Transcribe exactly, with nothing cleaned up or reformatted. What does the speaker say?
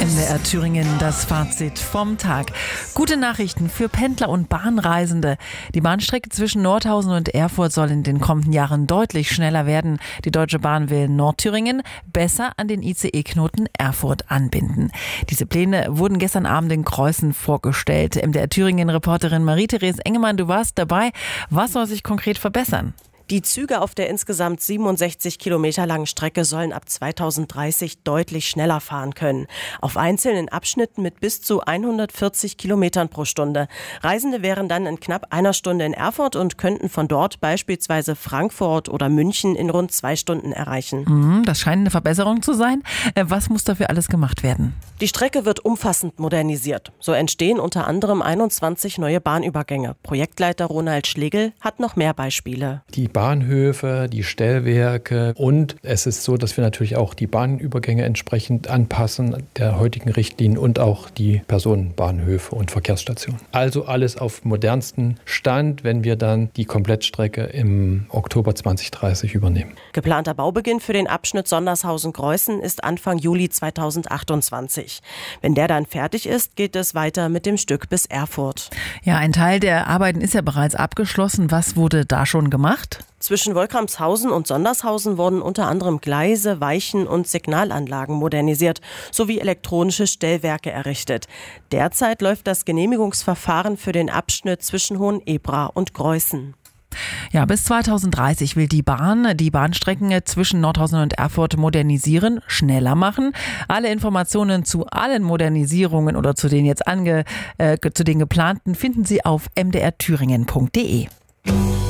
M D R Thüringen, das Fazit vom Tag. Gute Nachrichten für Pendler und Bahnreisende. Die Bahnstrecke zwischen Nordhausen und Erfurt soll in den kommenden Jahren deutlich schneller werden. Die Deutsche Bahn will Nordthüringen besser an den I C E-Knoten Erfurt anbinden. Diese Pläne wurden gestern Abend in Creußen vorgestellt. M D R Thüringen-Reporterin Marie-Therese Engemann, du warst dabei. Was soll sich konkret verbessern? Die Züge auf der insgesamt siebenundsechzig Kilometer langen Strecke sollen ab zweitausenddreißig deutlich schneller fahren können. Auf einzelnen Abschnitten mit bis zu hundertvierzig Kilometern pro Stunde. Reisende wären dann in knapp einer Stunde in Erfurt und könnten von dort beispielsweise Frankfurt oder München in rund zwei Stunden erreichen. Das scheint eine Verbesserung zu sein. Was muss dafür alles gemacht werden? Die Strecke wird umfassend modernisiert. So entstehen unter anderem einundzwanzig neue Bahnübergänge. Projektleiter Ronald Schlegel hat noch mehr Beispiele. Die Bahnhöfe, die Stellwerke, und es ist so, dass wir natürlich auch die Bahnübergänge entsprechend anpassen der heutigen Richtlinien und auch die Personenbahnhöfe und Verkehrsstationen. Also alles auf modernsten Stand, wenn wir dann die Komplettstrecke im Oktober zweitausenddreißig übernehmen. Geplanter Baubeginn für den Abschnitt Sondershausen-Creußen ist Anfang Juli zweitausendachtundzwanzig. Wenn der dann fertig ist, geht es weiter mit dem Stück bis Erfurt. Ja, ein Teil der Arbeiten ist ja bereits abgeschlossen. Was wurde da schon gemacht? Zwischen Wolkramshausen und Sondershausen wurden unter anderem Gleise, Weichen und Signalanlagen modernisiert sowie elektronische Stellwerke errichtet. Derzeit läuft das Genehmigungsverfahren für den Abschnitt zwischen Hohenebra und Creußen. Ja, bis zweitausenddreißig will die Bahn die Bahnstrecken zwischen Nordhausen und Erfurt modernisieren, schneller machen. Alle Informationen zu allen Modernisierungen oder zu den jetzt ange, äh, zu den geplanten finden Sie auf m d r thüringen punkt d e.